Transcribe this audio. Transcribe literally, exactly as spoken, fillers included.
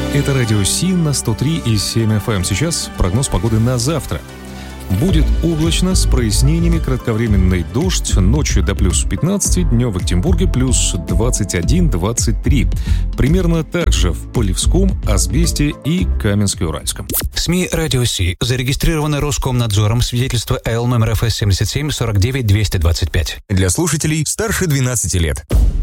Это радио Си на сто три и семь эф эм. Сейчас прогноз погоды на завтра. Будет облачно, с прояснениями, кратковременный дождь, ночью до плюс пятнадцати, днем в Екатеринбурге плюс двадцать один - двадцать три. Примерно так же в Полевском, Асбесте и Каменске-Уральском. СМИ «Радио Си» зарегистрированы Роскомнадзором, свидетельство эл номер эф эс семьдесят семь сорок девять двести двадцать пять. Для слушателей старше двенадцати лет.